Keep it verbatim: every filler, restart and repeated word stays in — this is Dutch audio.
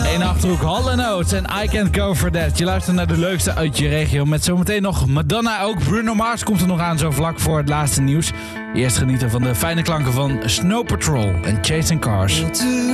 In Achterhoek, Hall and Oates en I Can't Go For That. Je luistert naar de leukste uit je regio. Met zometeen nog Madonna ook. Bruno Mars komt er nog aan zo vlak voor het laatste nieuws. Eerst genieten van de fijne klanken van Snow Patrol en Chasing Cars.